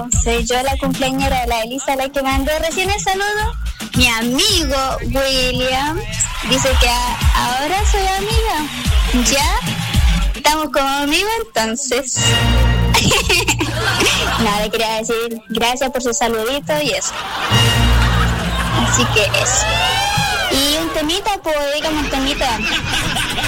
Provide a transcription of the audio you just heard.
Soy yo la cumpleañera de la Elisa, la que mandó recién el saludo. Mi amigo William dice que ahora soy amiga. ¿Ya? ¿Estamos como amigos entonces? Nada, le quería decir gracias por su saludito y eso. Así que eso. Y un temita, pues dígame un temita.